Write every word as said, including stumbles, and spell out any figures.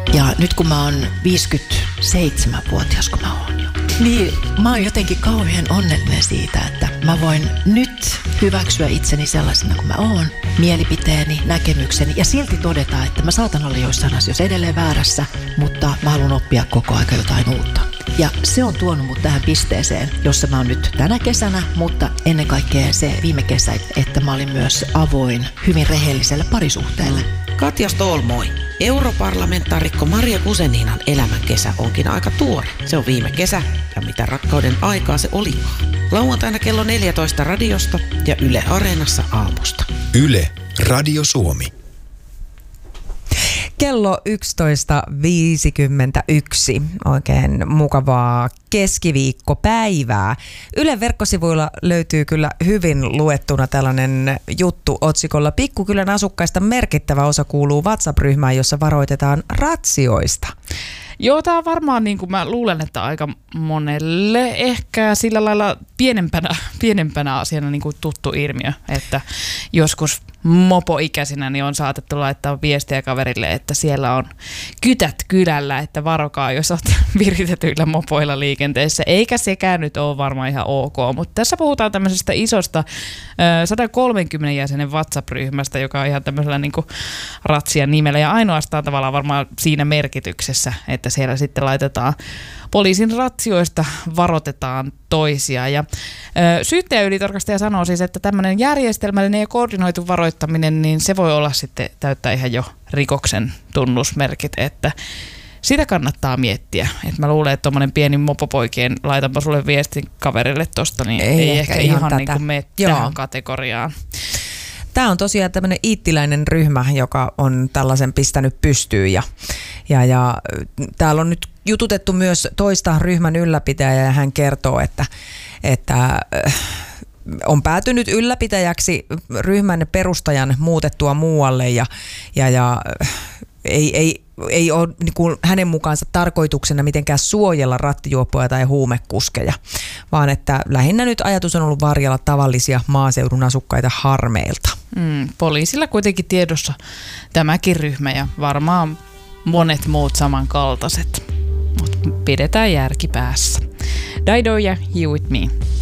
Ja nyt kun mä oon viisikymmentäseitsemänvuotias, kun mä oon jo, niin mä oon jotenkin kauhean onnellinen siitä, että mä voin nyt hyväksyä itseni sellaisena kuin mä oon, mielipiteeni, näkemykseni ja silti todeta, että mä saatan olla joissain asioissa edelleen väärässä, mutta mä haluan oppia koko aika jotain uutta. Ja se on tuonut mut tähän pisteeseen, jossa mä oon nyt tänä kesänä, mutta ennen kaikkea se viime kesä, että mä olin myös avoin hyvin rehelliselle parisuhteelle. Katja Ståhl, moi. Europarlamentaarikko Maria Guzeninan elämän kesä onkin aika tuore. Se on viime kesä ja mitä rakkauden aikaa se olikaan. Lauantaina kello neljätoista radiosta ja Yle Areenassa aamusta. Yle, Radio Suomi. Kello yksitoista viisikymmentäyksi. Oikein mukavaa keskiviikkopäivää. Ylen verkkosivuilla löytyy kyllä hyvin luettuna tällainen juttu otsikolla Pikkukylän asukkaista merkittävä osa kuuluu WhatsApp-ryhmään, jossa varoitetaan ratsioista. Joo, tämä on varmaan, niin kuin mä luulen, että aika monelle ehkä sillä lailla pienempänä, pienempänä asiana niin kuin tuttu ilmiö, että joskus mopoikäisinä niin on saatettu laittaa viestiä kaverille, että siellä on kytät kylällä, että varokaa, jos olet viritetyillä mopoilla liikenteessä. Eikä sekään nyt ole varmaan ihan ok, mutta tässä puhutaan tämmöisestä isosta sata kolmekymmentä jäsenen WhatsApp-ryhmästä, joka on ihan tämmöisellä niin kuin ratsian nimellä ja ainoastaan tavallaan varmaan siinä merkityksessä, että siellä sitten laitetaan poliisin ratsioista, varoitetaan toisia. Ja ö, syyttäjäylitarkastaja sanoo siis, että tämmöinen järjestelmällinen ja koordinoitu varoittaminen, niin se voi olla sitten täyttää ihan jo rikoksen tunnusmerkit, että sitä kannattaa miettiä. Et mä luulen, että tommonen pieni mopopoikien, laitanpa sulle viestin kaverille tosta, niin ei, ei ehkä ihan, ihan niin kuin mene tähän kategoriaan. Tämä on tosiaan tämmöinen iittiläinen ryhmä, joka on tällaisen pistänyt pystyyn ja, ja, ja täällä on nyt jututettu myös toista ryhmän ylläpitäjää ja hän kertoo, että, että on päätynyt ylläpitäjäksi ryhmän perustajan muutettua muualle ja, ja, ja ei, ei, ei ole niin kuin hänen mukaansa tarkoituksena mitenkään suojella rattijuoppoja tai huumekuskeja, vaan että lähinnä nyt ajatus on ollut varjella tavallisia maaseudun asukkaita harmeilta. Mm, poliisilla kuitenkin tiedossa tämäkin ryhmä ja varmaan monet muut samankaltaiset, mutta pidetään järki päässä. Dido ja You With Me.